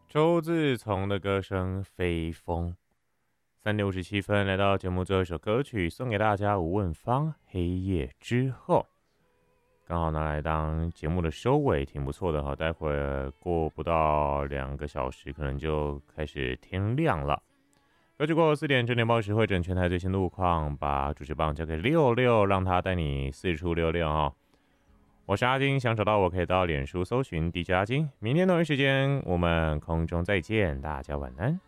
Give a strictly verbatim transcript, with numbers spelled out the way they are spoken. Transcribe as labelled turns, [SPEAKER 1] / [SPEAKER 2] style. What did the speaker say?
[SPEAKER 1] 周自从的歌声《飞风》，三点五十七分来到节目最后一首歌曲，送给大家吴汶芳《黑夜之后》，刚好拿来当节目的收尾，挺不错的哈。待会儿过不到两个小时，可能就开始天亮了。歌曲过后四点，九点报时会整全台最新路况，把主持棒交给六六，让他带你四处溜溜哈。我是阿金，想找到我可以到脸书搜寻 D J 阿金。明天同一时间我们空中再见，大家晚安。